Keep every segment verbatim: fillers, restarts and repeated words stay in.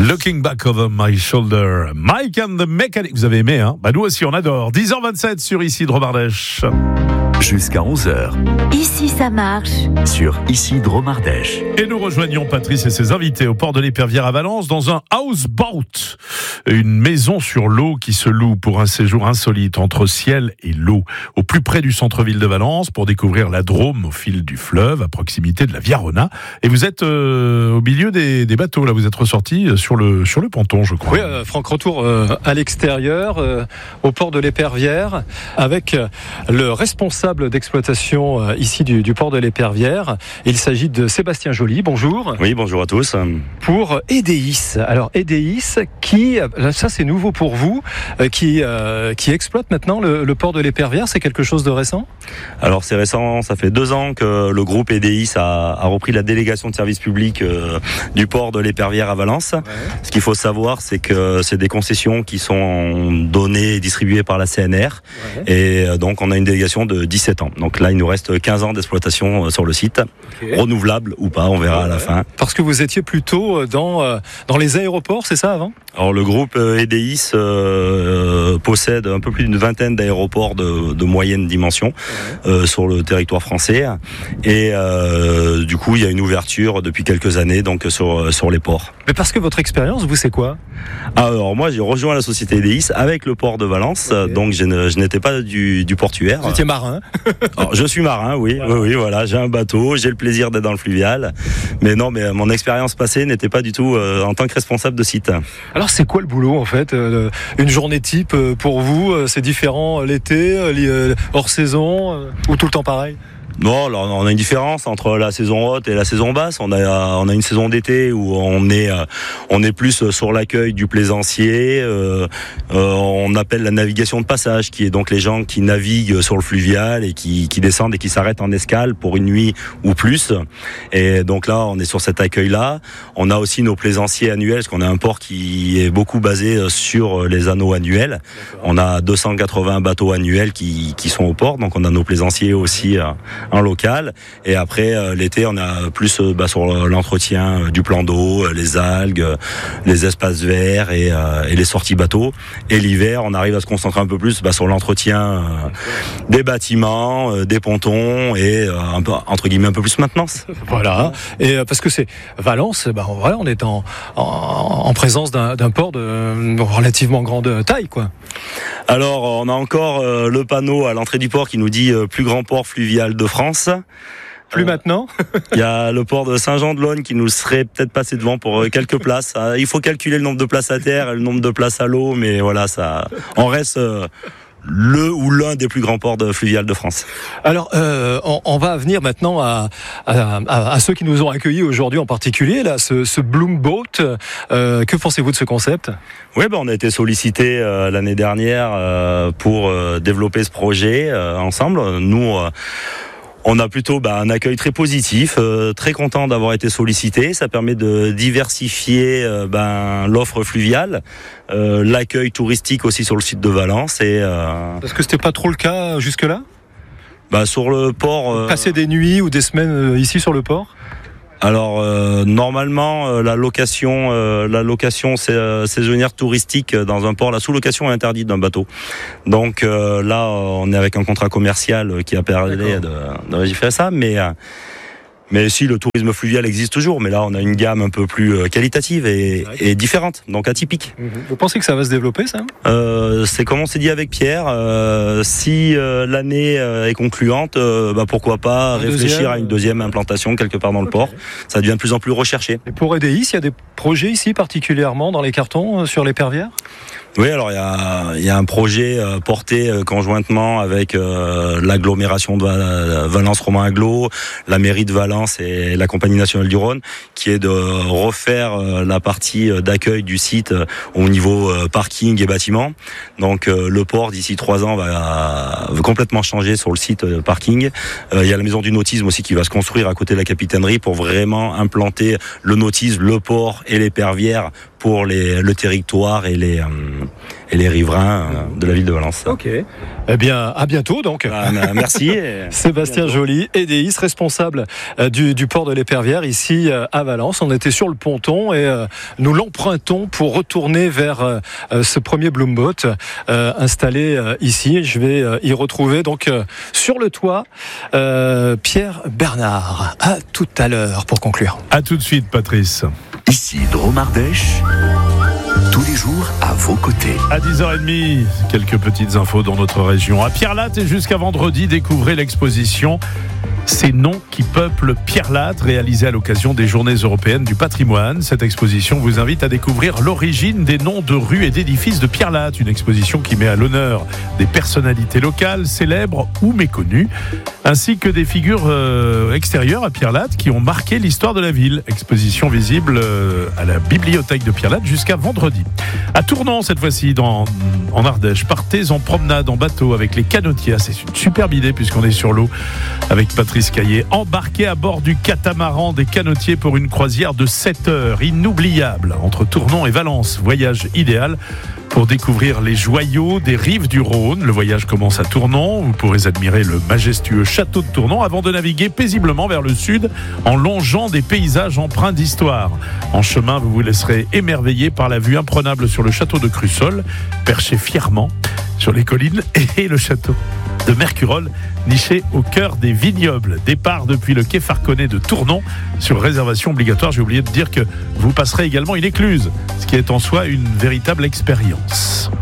Looking back over my shoulder, Mike and the Mechanic. Vous avez aimé, hein? Bah nous aussi, on adore. dix heures vingt-sept sur Ici Dromardèche. Jusqu'à onze heures. Ici ça marche. Sur Ici Dromardèche. Et nous rejoignons Patrice et ses invités au port de l'Épervière à Valence dans un houseboat. Une maison sur l'eau qui se loue pour un séjour insolite entre ciel et l'eau. Au plus près du centre-ville de Valence pour découvrir la Drôme au fil du fleuve à proximité de la Via Rona. Et vous êtes euh, au milieu des, des bateaux, là vous êtes ressortis sur le, sur le ponton, je crois. Oui, euh, Franck, retour euh, à l'extérieur, euh, au port de l'Épervière, avec euh, le responsable d'exploitation euh, ici du, du port de l'Épervière. Il s'agit de Sébastien Joly. Bonjour. Oui, bonjour à tous. Pour Edeis. Alors Edeis, qui, ça c'est nouveau pour vous, euh, qui, euh, qui exploite maintenant le, le port de l'Épervière. C'est quelque chose de récent ? Alors c'est récent, ça fait deux ans que le groupe Edeis a, a repris la délégation de service public euh, du port de l'Épervière à Valence. Ouais. Ce qu'il faut savoir, c'est que c'est des concessions qui sont données et distribuées par la C N R. Ouais. Et euh, donc on a une délégation de dix-sept ans. Donc là, il nous reste quinze ans d'exploitation sur le site. Okay. Renouvelable ou pas, on verra ouais. à la fin. Parce que vous étiez plutôt dans, dans les aéroports, c'est ça avant ? Alors le groupe Edeis euh, possède un peu plus d'une vingtaine d'aéroports de, de moyenne dimension ouais. euh, sur le territoire français. Et euh, du coup, il y a une ouverture depuis quelques années donc sur, sur les ports. Mais parce que votre expérience, vous, c'est quoi ? Alors moi, j'ai rejoint la société Edeis avec le port de Valence. Okay. Donc je, ne, je n'étais pas du, du portuaire. Vous étiez marin ? Alors, je suis marin, oui, voilà. oui, oui, voilà. J'ai un bateau, j'ai le plaisir d'être dans le fluvial. Mais non, mais mon expérience passée n'était pas du tout euh, en tant que responsable de site. Alors c'est quoi le boulot en fait ? euh, Une journée type euh, pour vous, euh, c'est différent l'été, euh, hors saison euh, ou tout le temps pareil ? Non, alors on a une différence entre la saison haute et la saison basse. On a on a une saison d'été où on est on est plus sur l'accueil du plaisancier. Euh, euh, on appelle la navigation de passage, qui est donc les gens qui naviguent sur le fluvial et qui qui descendent et qui s'arrêtent en escale pour une nuit ou plus. Et donc là, on est sur cet accueil-là. On a aussi nos plaisanciers annuels, parce qu'on a un port qui est beaucoup basé sur les anneaux annuels. D'accord. On a deux cent quatre-vingts bateaux annuels qui qui sont au port, donc on a nos plaisanciers aussi en local. Et après euh, l'été, on a plus euh, bah, sur l'entretien euh, du plan d'eau, euh, les algues, euh, les espaces verts et, euh, et les sorties bateaux. Et l'hiver, on arrive à se concentrer un peu plus bah, sur l'entretien euh, des bâtiments, euh, des pontons et euh, un peu, entre guillemets un peu plus maintenance. Voilà. Et euh, parce que c'est Valence, bah, voilà, on est en, en, en présence d'un, d'un port de euh, relativement grande taille, quoi. Alors, on a encore euh, le panneau à l'entrée du port qui nous dit euh, plus grand port fluvial de France. Plus euh, maintenant. Il y a le port de Saint-Jean-de-Losne qui nous serait peut-être passé devant pour euh, quelques places. Euh, il faut calculer le nombre de places à terre et le nombre de places à l'eau, mais voilà, ça, on reste euh, le ou l'un des plus grands ports de fluvial de France. Alors, euh, on, on va venir maintenant à, à, à, à ceux qui nous ont accueillis aujourd'hui en particulier, là, ce, ce Bloom Boat. Euh, que pensez-vous de ce concept ? Oui, ben on a été sollicité euh, l'année dernière euh, pour euh, développer ce projet euh, ensemble. Nous, euh, on a plutôt bah, un accueil très positif, euh, très content d'avoir été sollicité. Ça permet de diversifier euh, ben, l'offre fluviale, euh, l'accueil touristique aussi sur le site de Valence. Et, euh... Parce que c'était pas trop le cas jusque-là ? Bah, sur le port... Euh... Passer des nuits ou des semaines ici sur le port ? Alors euh, normalement euh, la location euh, la location euh, saisonnière touristique dans un port, la sous-location est interdite d'un bateau. Donc euh, là on est avec un contrat commercial qui a permis de, de légiférer ça, mais euh, mais si le tourisme fluvial existe toujours, mais là on a une gamme un peu plus qualitative et, et différente, donc atypique. Vous pensez que ça va se développer, ça ? euh, C'est comme on s'est dit avec Pierre, euh, si euh, l'année euh, est concluante, euh, bah, pourquoi pas un réfléchir deuxième, à une deuxième implantation quelque part dans le okay. port. Ça devient de plus en plus recherché. Et pour Edeis, il y a des projets ici particulièrement dans les cartons sur l'Épervière ? Oui, alors il y a, il y a un projet euh, porté euh, conjointement avec euh, l'agglomération de Val- Valence Romain Agglo, la mairie de Valence et la Compagnie nationale du Rhône, qui est de refaire euh, la partie d'accueil du site euh, au niveau euh, parking et bâtiment. Donc euh, le port d'ici trois ans va, va complètement changer sur le site euh, parking. Euh, il y a la maison du nautisme aussi qui va se construire à côté de la capitainerie pour vraiment implanter le nautisme, le port et l'Épervière pour les, le territoire et les, euh, et les riverains de la ville de Valence. Ok. Eh bien, à bientôt donc. Ah, merci. Sébastien Joly, Edéis, responsable du, du port de l'Épervière ici à Valence. On était sur le ponton et euh, nous l'empruntons pour retourner vers euh, ce premier Bloomboat euh, installé euh, ici. Je vais euh, y retrouver donc euh, sur le toit euh, Pierre Bernard. À tout à l'heure pour conclure. À tout de suite, Patrice. Ici Dromardèche, tous les jours à vos côtés. À dix heures trente, quelques petites infos dans notre région. À Pierrelatte et jusqu'à vendredi, découvrez l'exposition Ces noms qui peuplent Pierrelatte, réalisée à l'occasion des Journées européennes du patrimoine. Cette exposition vous invite à découvrir l'origine des noms de rues et d'édifices de Pierrelatte. Une exposition qui met à l'honneur des personnalités locales, célèbres ou méconnues, ainsi que des figures euh, extérieures à Pierrelatte qui ont marqué l'histoire de la ville. Exposition visible euh, à la bibliothèque de Pierrelatte jusqu'à vendredi. À Tournon, cette fois-ci, dans, en Ardèche, partez en promenade en bateau avec les canotiers. C'est une superbe idée puisqu'on est sur l'eau avec Patrice Caillé. Embarqué à bord du catamaran des canotiers pour une croisière de sept heures, inoubliable, entre Tournon et Valence. Voyage idéal pour découvrir les joyaux des rives du Rhône. Le voyage commence à Tournon. Vous pourrez admirer le majestueux château de Tournon avant de naviguer paisiblement vers le sud en longeant des paysages empreints d'histoire. En chemin, vous vous laisserez émerveiller par la vue imprenable sur le château de Crussol, perché fièrement sur les collines, et le château de Mercurol, niché au cœur des vignobles. Départ depuis le quai Farconnet de Tournon sur réservation obligatoire. J'ai oublié de dire que vous passerez également une écluse, ce qui est en soi une véritable expérience.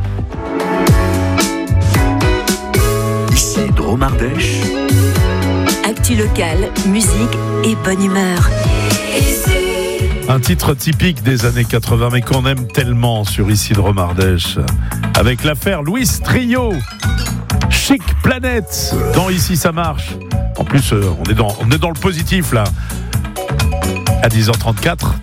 Ici Dromardèche. Actu locale, musique et bonne humeur. Un titre typique des années quatre-vingts, mais qu'on aime tellement sur Ici Dromardèche, avec l'affaire Louis Trio. Chic Planète dans Ici ça marche. En plus, euh, on est dans, on est dans le positif là. À dix heures trente-quatre.